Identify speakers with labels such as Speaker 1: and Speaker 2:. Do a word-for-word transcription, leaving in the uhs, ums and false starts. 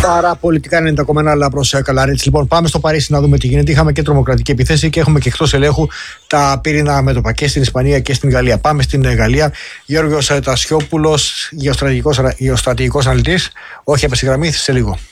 Speaker 1: Παραπολιτικά ενενήντα κόμμα ένα, αλλά προς Καλαρίτς. Λοιπόν, πάμε στο Παρίσι να δούμε τι γίνεται. Είχαμε και τρομοκρατική επίθεση και έχουμε και εκτός ελέγχου τα πύρινα μέτωπα και στην Ισπανία και στην Γαλλία. Πάμε στην Γαλλία. Γιώργος Τασιόπουλος, γεωστρατηγικός αναλυτής. Όχι, απεσυγγραμμή, σε λίγο.